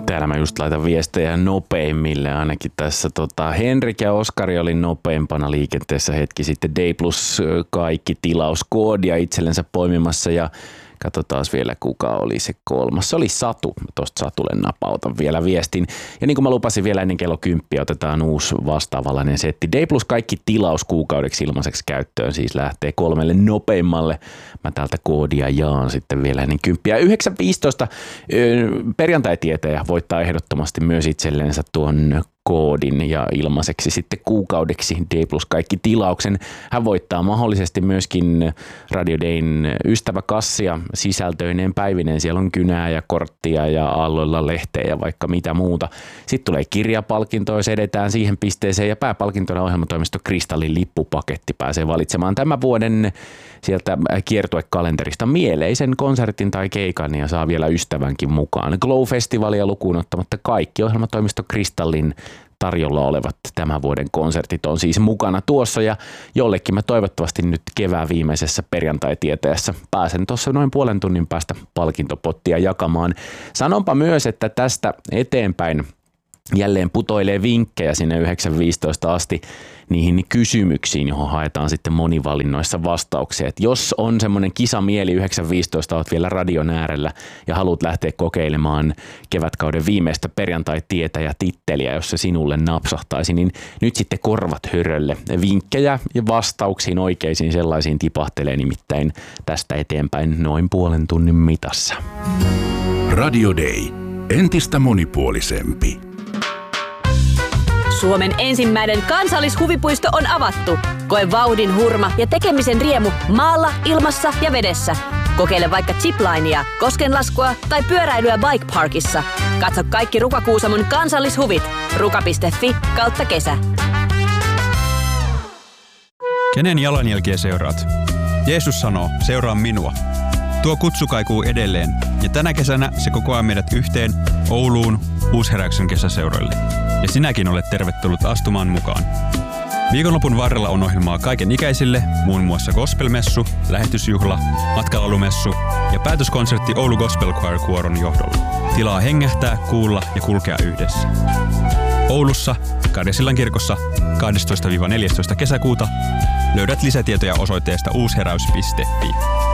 Täällä mä just laitan viestejä nopeimmille ainakin tässä. Henrik ja Oskari oli nopeimpana liikenteessä hetki sitten. D+ kaikki tilauskoodia itsellensä poimimassa ja katsotaan vielä kuka oli se kolmas. Se oli Satu. Tuosta Satulle napautan vielä viestin. Ja niin kuin mä lupasin vielä ennen kello 10 otetaan uusi vastaavallainen setti. D+ kaikki tilaus kuukaudeksi ilmaiseksi käyttöön siis lähtee 3 nopeimmalle. Mä täältä koodia jaan sitten vielä ennen 10. 9.15 perjantai-tietäjä voittaa ehdottomasti myös itsellensä tuon koodin ja ilmaiseksi sitten kuukaudeksi D+ kaikki tilauksen. Hän voittaa mahdollisesti myöskin Radio Dayn ystäväkassia sisältöineen päivineen. Siellä on kynää ja korttia ja aalloilla lehteä ja vaikka mitä muuta. Sitten tulee kirjapalkinto, jos edetään siihen pisteeseen ja pääpalkintona ohjelmatoimisto Kristallin lippupaketti pääsee valitsemaan tämän vuoden sieltä kiertuekalenterista mieleisen konsertin tai keikan ja saa vielä ystävänkin mukaan. Glow-festivalia lukuun ottamatta kaikki ohjelmatoimisto Kristallin tarjolla olevat tämän vuoden konsertit on siis mukana tuossa ja jollekin mä toivottavasti nyt kevään viimeisessä perjantai-tietäjässä pääsen tuossa noin puolen tunnin päästä palkintopottia jakamaan. Sanonpa myös, että tästä eteenpäin jälleen putoilee vinkkejä sinne 9.15 asti niihin kysymyksiin, johon haetaan sitten monivalinnoissa vastauksia. Et jos on semmoinen kisamieli 9.15, olet vielä radion äärellä ja haluat lähteä kokeilemaan kevätkauden viimeistä perjantai-tietäjä-titteliä, jos se sinulle napsahtaisi, niin nyt sitten korvat hörölle. Vinkkejä ja vastauksiin oikeisiin sellaisiin tipahtelee nimittäin tästä eteenpäin noin puolen tunnin mitassa. Radio Day. Entistä monipuolisempi. Suomen ensimmäinen kansallishuvipuisto on avattu. Koe vauhdin hurma ja tekemisen riemu maalla, ilmassa ja vedessä. Kokeile vaikka ziplinea, koskenlaskua tai pyöräilyä Bike Parkissa. Katso kaikki Ruka-Kuusamon kansallishuvit. ruka.fi/kesä. Kenen jalanjälkiä seuraat? Jeesus sanoo, seuraa minua. Tuo kutsu kaikuu edelleen ja tänä kesänä se kokoaa meidät yhteen Ouluun Uusheräyksen kesäseuroille. Ja sinäkin olet tervetullut astumaan mukaan. Viikonlopun varrella on ohjelmaa kaiken ikäisille, muun muassa gospelmessu, lähetysjuhla, matkalalumessu ja päätöskonsertti Oulu Gospel Choir Kuoron johdolla. Tilaa hengähtää, kuulla ja kulkea yhdessä. Oulussa, Karjasillan kirkossa 12-14 kesäkuuta löydät lisätietoja osoitteesta uusheräys.fi.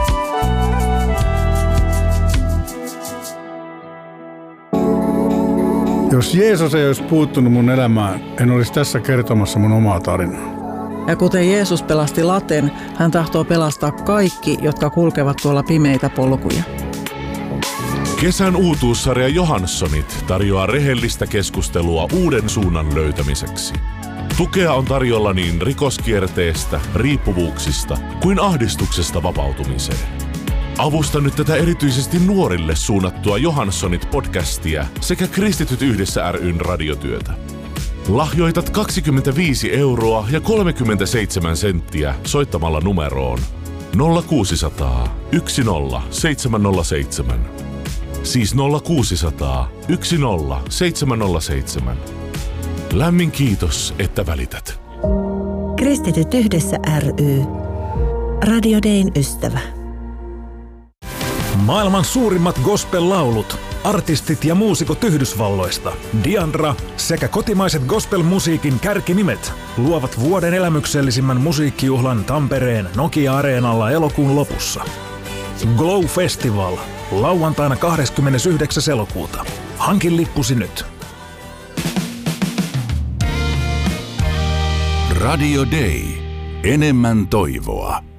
Jos Jeesus ei olisi puuttunut mun elämään, en olisi tässä kertomassa mun omaa tarinaa. Ja kuten Jeesus pelasti Laten, hän tahtoo pelastaa kaikki, jotka kulkevat tuolla pimeitä polkuja. Kesän uutuussarja Johanssonit tarjoaa rehellistä keskustelua uuden suunnan löytämiseksi. Tukea on tarjolla niin rikoskierteestä, riippuvuuksista kuin ahdistuksesta vapautumiseen. Avusta nyt tätä erityisesti nuorille suunnattua Johanssonit-podcastia sekä Kristityt yhdessä ryn radiotyötä. Lahjoitat 25 € ja 37 senttiä soittamalla numeroon 0600 10707. Siis 0600 10707. Lämmin kiitos, että välität. Kristityt yhdessä ry. Radio Dayn ystävä. Maailman suurimmat gospel-laulut, artistit ja muusikot Yhdysvalloista, Diandra sekä kotimaiset gospel-musiikin kärkinimet luovat vuoden elämyksellisimmän musiikkijuhlan Tampereen Nokia-areenalla elokuun lopussa. Glow Festival, lauantaina 29. elokuuta. Hankin lippusi nyt. Radio Day. Enemmän toivoa.